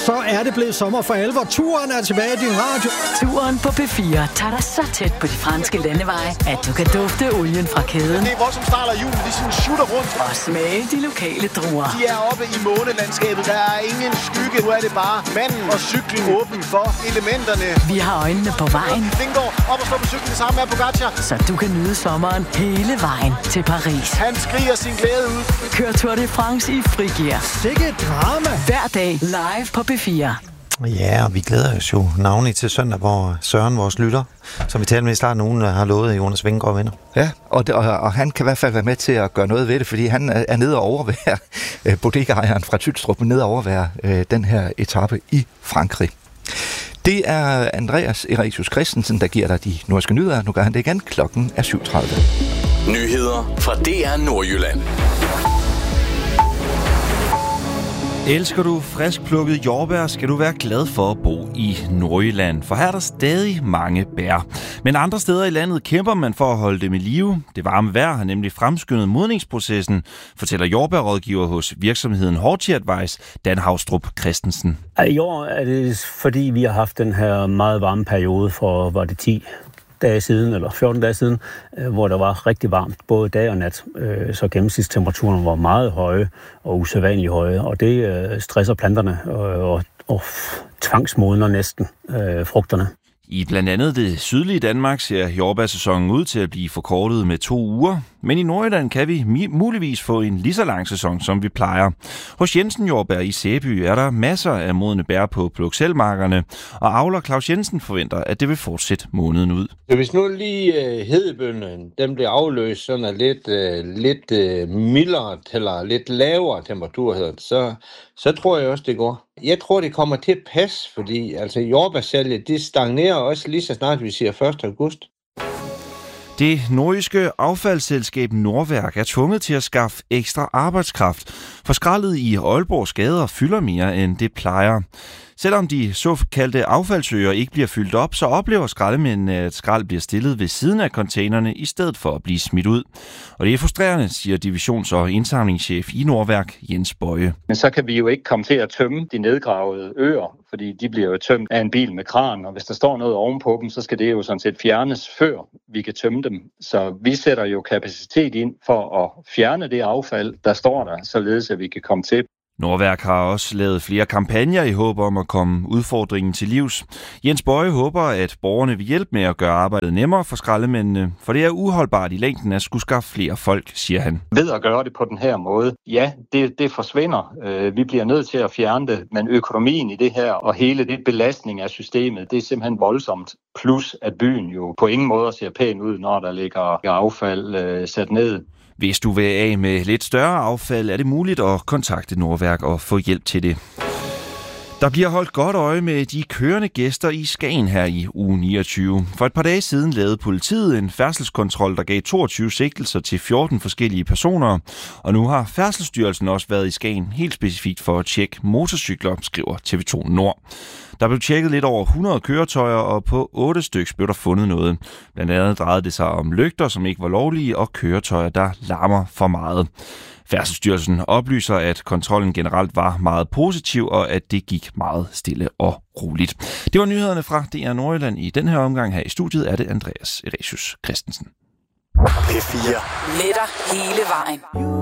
så er det blevet sommer for alvor. Turen er tilbage i din radio. Turen på P4 tager dig så tæt på de franske landeveje, at du kan dufte olien fra kæden. Det er vores, som starter julen. De sådan shooter rundt. Og smage de lokale druer. De er oppe i månelandskabet. Der er ingen skygge. Nu er det bare manden og cyklen åben for elementerne. Vi har øjnene på vejen. Vingård op og stå på cyklen sammen med Pogacar. Så du kan nyde sommeren hele vejen til Paris. Han skriger sin glæde ud. Kør Tour de France i frigear. Sikke drama. Hver dag live på P4. Ja, og vi glæder os jo navnlig til søndag, hvor Søren, vores lytter, som vi talte med i starten af ugen, har lovet, at Jonas Vingegaard vinder. Ja, og han kan i hvert fald være med til at gøre noget ved det, fordi han er nede og overvære bodega-ejeren fra Tylstrup, nede og overvære den her etape i Frankrig. Det er Andreas Ericius Christensen, der giver dig de norske nyheder. Nu gør han det igen. Klokken er 7:30. Nyheder fra DR Nordjylland. Elsker du friskplukket jordbær, skal du være glad for at bo i Nordjylland, for her er der stadig mange bær. Men andre steder i landet kæmper man for at holde dem i live. Det varme vejr har nemlig fremskyndet modningsprocessen, fortæller jordbærrådgiver hos virksomheden Horti Advice, Dan Haustrup Christensen. I år er det, fordi vi har haft den her meget varme periode for, var det 10 dage siden, eller 14 dage siden, hvor der var rigtig varmt, både dag og nat. Så gennemsnitstemperaturen var meget høje og usædvanligt høje, og det stresser planterne og tvangsmodner næsten frugterne. I blandt andet det sydlige Danmark ser jordbærsæsonen ud til at blive forkortet med 2 uger. Men i Nordjylland kan vi muligvis få en lige så lang sæson, som vi plejer. Hos Jensen Jordbær i Sæby er der masser af modne bær på plukselmarkerne, og avler Claus Jensen forventer, at det vil fortsætte måneden ud. Hvis nu lige hedebønnen, den bliver afløst sådan af lidt mildere eller lidt lavere temperatur, så tror jeg også, det går. Jeg tror, det kommer til at passe, fordi altså jordbærsalget, det stagnerer også lige så snart, vi siger 1. august. Det nordjyske affaldsselskab Nordværk er tvunget til at skaffe ekstra arbejdskraft, for skraldet i Aalborgs gader fylder mere, end det plejer. Selvom de såkaldte affaldsøer ikke bliver fyldt op, så oplever skraldemændene, at skrald bliver stillet ved siden af containerne, i stedet for at blive smidt ud. Og det er frustrerende, siger divisions- og indsamlingschef i Nordværk, Jens Bøje. Men så kan vi jo ikke komme til at tømme de nedgravede øer, fordi de bliver jo tømt af en bil med kran, og hvis der står noget ovenpå dem, så skal det jo sådan set fjernes, før vi kan tømme dem. Så vi sætter jo kapacitet ind for at fjerne det affald, der står der, således at vi kan komme til. Nordværk har også lavet flere kampagner i håb om at komme udfordringen til livs. Jens Bøje håber, at borgerne vil hjælpe med at gøre arbejdet nemmere for skraldemændene, for det er uholdbart i længden at skulle skaffe flere folk, siger han. Ved at gøre det på den her måde, ja, det forsvinder. Vi bliver nødt til at fjerne det, men økonomien i det her og hele det belastning af systemet, det er simpelthen voldsomt. Plus at byen jo på ingen måde ser pæn ud, når der ligger affald sat ned. Hvis du vil af med lidt større affald, er det muligt at kontakte Nordværk og få hjælp til det. Der bliver holdt godt øje med de kørende gæster i Skagen her i uge 29. For et par dage siden lavede politiet en færdselskontrol, der gav 22 sigtelser til 14 forskellige personer. Og nu har Færdselsstyrelsen også været i Skagen helt specifikt for at tjekke motorcykler, skriver TV2 Nord. Der blev tjekket lidt over 100 køretøjer, og på 8 stykker blev der fundet noget. Blandt andet drejede det sig om lygter, som ikke var lovlige, og køretøjer, der larmer for meget. Færdselsstyrelsen oplyser, at kontrollen generelt var meget positiv, og at det gik meget stille og roligt. Det var nyhederne fra DR Nordjylland. I den her omgang her i studiet er det Andreas Ericius Christensen. P4. Letter hele vejen.